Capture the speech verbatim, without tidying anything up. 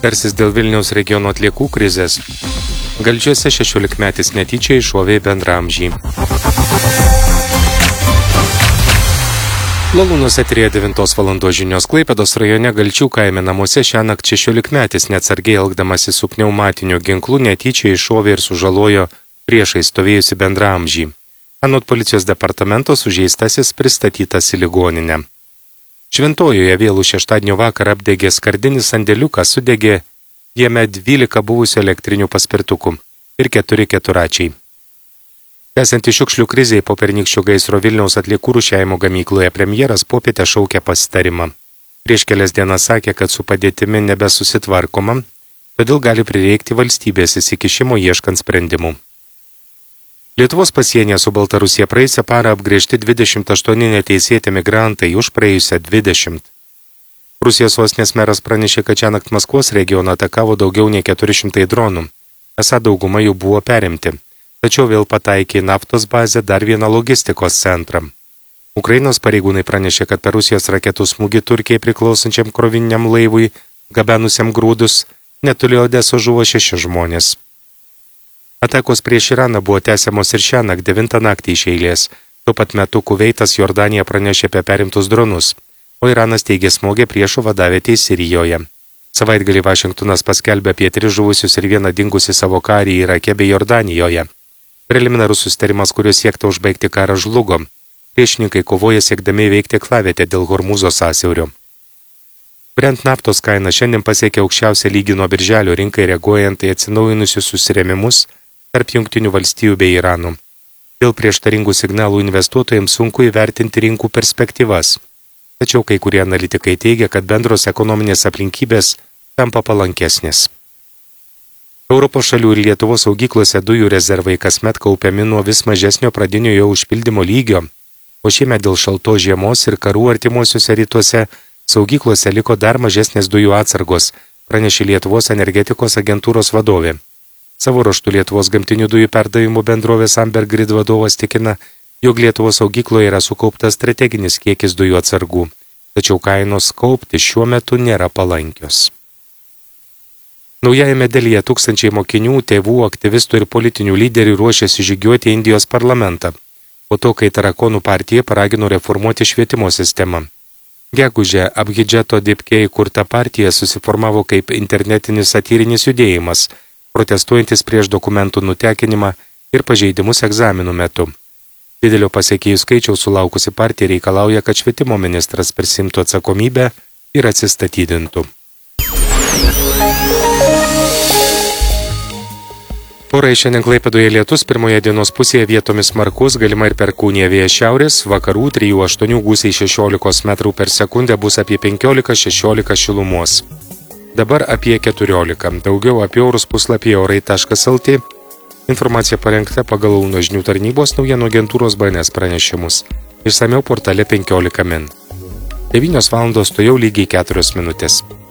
Tarsis dėl Vilniaus regiono atliekų krizės. Galčiuose šešiolikmetis netyčia iššovė bendraamžį. Lalūnos eteryje devintos valandos žinios. Klaipėdos rajone Galčių kaime namuose šiąnakt šešiolikmetis neatsargiai elgdamasi su pneumatiniu ginklu netyčia iššovė ir sužalojo priešai stovėjusi bendraamžį. Anot policijos departamento sužeistasis pristatytas į ligoninę. Šventojoje vėlų šeštadienio vakarą apdegė skardinis sandėliukas, sudegė jame dvylika buvusių elektrinių paspirtukų ir keturi keturačiai. Tęsiant šiukšlių krizei po pernykščio gaisro Vilniaus atliekų rūšiavimo gamykloje premjeras popietę šaukė pasitarimą. Prieš kelias dienas sakė, kad su padėtimi nebesusitvarkoma, todėl gali prireikti valstybės įsikišimo ieškant sprendimų. Lietuvos pasienyje su Baltarusija praėjusią parą apgręžti dvidešimt aštuoni neteisėti migrantai už praėjusią dvidešimt. Rusijos sostinės meras pranešė, kad šiąnakt Maskvos regioną atakavo daugiau nei keturi šimtai dronų. Esą dauguma jų buvo perimti, tačiau vėl pataikė į naftos bazę dar vieną logistikos centrą. Ukrainos pareigūnai pranešė, kad per Rusijos raketų smūgį Turkijai priklausančiam krovininiam laivui, gabenusiam grūdus, netoli Odesos žuvo šeši žmonės. Atakos prieš Iraną buvo tęsiamos ir šiąnakt devintą naktį iš eilės. Tuo pat metu Kuveitas Jordanija pranešė apie perimtus dronus, o Iranas teigė smogė priešo vadavietei Sirijoje. Savaitgalį Vašingtonas paskelbė apie tris žuvusius ir vieną dingusį savo karį Irake bei Jordanijoje. Preliminarus susitarimas, kuriuo siekta užbaigti karą, žlugo. Priešininkai kovoja siekdami įveikti klavietę dėl Hormūzo sąsiaurio. Brent naftos kaina šiandien pasiekė aukščiausią lygį nuo birželio rinkai, reaguojant į atsinaujinusius susirėmimus tarp Jungtinių valstijų bei Irano. Dėl prieštaringų signalų investuotojams sunku įvertinti rinkų perspektyvas. Tačiau kai kurie analitikai teigia, kad bendros ekonominės aplinkybės tampa palankesnės. Europos šalių ir Lietuvos saugyklose dujų rezervai kasmet kaupiami nuo vis mažesnio pradinio jo užpildymo lygio, o šiemet dėl šaltos žiemos ir karų artimuosiuose rytuose saugyklose liko dar mažesnės dujų atsargos, pranešė Lietuvos energetikos agentūros vadovė. Savo ruožtu Lietuvos gamtinių dujų perdavimo bendrovės Amber Grid vadovas tikina, jog Lietuvos saugykloje yra sukauptas strateginis kiekis dujų atsargų, tačiau kainos kaupti šiuo metu nėra palankios. Naujajame Delyje tūkstančiai mokinių, tėvų, aktyvistų ir politinių lyderių ruošiasi žygiuoti į Indijos parlamentą, po to, kai Tarakonų partija paragino reformuoti švietimo sistemą. Gegužę Abhidžeto Dipke įkurta partija susiformavo kaip internetinis satyrinis judėjimas, protestuojantis prieš dokumentų nutekinimą ir pažeidimus egzaminų metu. Didelio pasiekėjų skaičiaus sulaukusi partija reikalauja, kad švietimo ministras prisimtų atsakomybę ir atsistatydintų. Orai šiandien Klaipėdoje lietus, pirmoje dienos pusėje vietomis smarkus, galima ir perkūnija vėjas šiaurės, vakarų trijų aštuonių gūsiai šešiolikos metrų per sekundę bus apie penkiolika šešiolika šilumos. Dabar apie keturiolika. Daugiau apie orus puslapyje orai taškas lt. Informacija parengta pagal Launo žinių tarnybos naujienų agentūros B N S pranešimus. Išsamiau portale penkiolika min. devynios valandos, to jau lygiai keturios minutės.